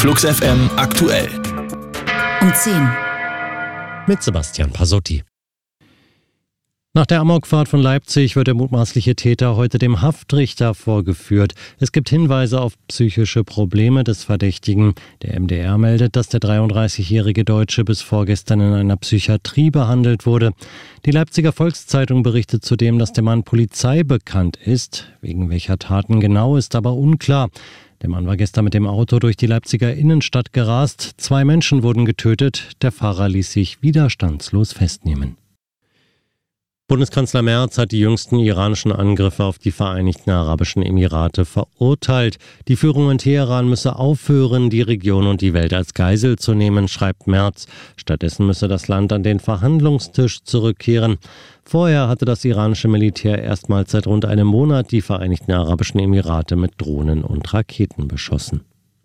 Flux FM aktuell. Um 10. Mit Sebastian Pasotti. Nach der Amokfahrt von Leipzig wird der mutmaßliche Täter heute dem Haftrichter vorgeführt. Es gibt Hinweise auf psychische Probleme des Verdächtigen. Der MDR meldet, dass der 33-jährige Deutsche bis vorgestern in einer Psychiatrie behandelt wurde. Die Leipziger Volkszeitung berichtet zudem, dass der Mann Polizei bekannt ist. Wegen welcher Taten genau ist aber unklar. Der Mann war gestern mit dem Auto durch die Leipziger Innenstadt gerast. 2 Menschen wurden getötet. Der Fahrer ließ sich widerstandslos festnehmen. Bundeskanzler Merz hat die jüngsten iranischen Angriffe auf die Vereinigten Arabischen Emirate verurteilt. Die Führung in Teheran müsse aufhören, die Region und die Welt als Geisel zu nehmen, schreibt Merz. Stattdessen müsse das Land an den Verhandlungstisch zurückkehren. Vorher hatte das iranische Militär erstmals seit rund einem Monat die Vereinigten Arabischen Emirate mit Drohnen und Raketen beschossen.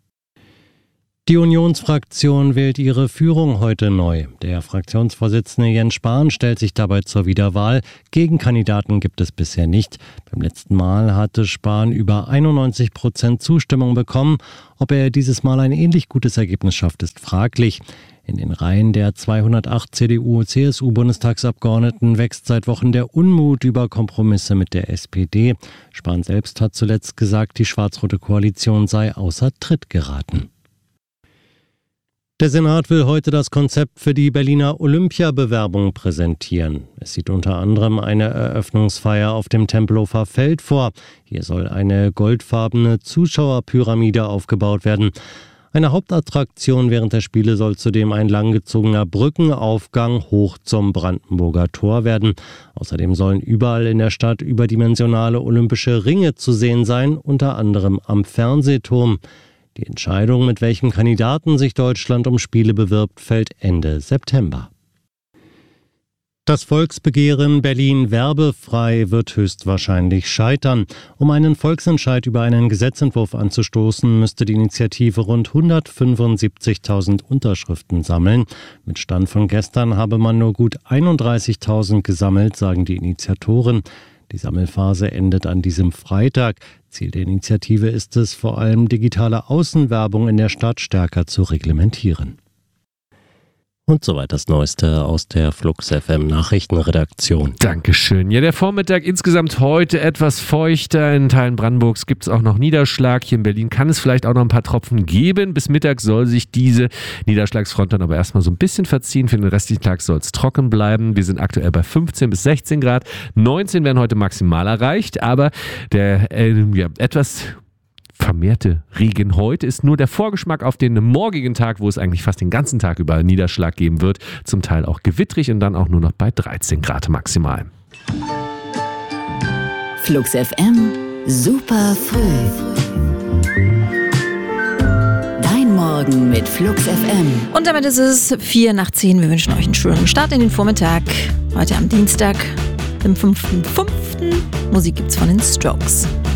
Die Unionsfraktion wählt ihre Führung heute neu. Der Fraktionsvorsitzende Jens Spahn stellt sich dabei zur Wiederwahl. Gegenkandidaten gibt es bisher nicht. Beim letzten Mal hatte Spahn über 91% Zustimmung bekommen. Ob er dieses Mal ein ähnlich gutes Ergebnis schafft, ist fraglich. In den Reihen der 208 CDU-CSU-Bundestagsabgeordneten wächst seit Wochen der Unmut über Kompromisse mit der SPD. Spahn selbst hat zuletzt gesagt, die schwarz-rote Koalition sei außer Tritt geraten. Der Senat will heute das Konzept für die Berliner Olympiabewerbung präsentieren. Es sieht unter anderem eine Eröffnungsfeier auf dem Tempelhofer Feld vor. Hier soll eine goldfarbene Zuschauerpyramide aufgebaut werden. Eine Hauptattraktion während der Spiele soll zudem ein langgezogener Brückenaufgang hoch zum Brandenburger Tor werden. Außerdem sollen überall in der Stadt überdimensionale olympische Ringe zu sehen sein, unter anderem am Fernsehturm. Die Entscheidung, mit welchem Kandidaten sich Deutschland um Spiele bewirbt, fällt Ende September. Das Volksbegehren Berlin werbefrei wird höchstwahrscheinlich scheitern. Um einen Volksentscheid über einen Gesetzentwurf anzustoßen, müsste die Initiative rund 175.000 Unterschriften sammeln. Mit Stand von gestern habe man nur gut 31.000 gesammelt, sagen die Initiatoren. Die Sammelphase endet an diesem Freitag. Ziel der Initiative ist es, vor allem digitale Außenwerbung in der Stadt stärker zu reglementieren. Und soweit das Neueste aus der Flux FM Nachrichtenredaktion. Dankeschön. Ja, der Vormittag insgesamt heute etwas feuchter. In Teilen Brandenburgs gibt es auch noch Niederschlag. Hier in Berlin kann es vielleicht auch noch ein paar Tropfen geben. Bis Mittag soll sich diese Niederschlagsfront dann aber erstmal so ein bisschen verziehen. Für den restlichen Tag soll es trocken bleiben. Wir sind aktuell bei 15 bis 16 Grad. 19 werden heute maximal erreicht. Aber der etwas vermehrte Regen heute ist nur der Vorgeschmack auf den morgigen Tag, wo es eigentlich fast den ganzen Tag über Niederschlag geben wird. Zum Teil auch gewittrig und dann auch nur noch bei 13 Grad maximal. Flux FM, super früh. Dein Morgen mit Flux FM. Und damit ist es 4 nach 10. Wir wünschen euch einen schönen Start in den Vormittag. Heute am Dienstag, dem 5.5. Musik gibt's von den Strokes.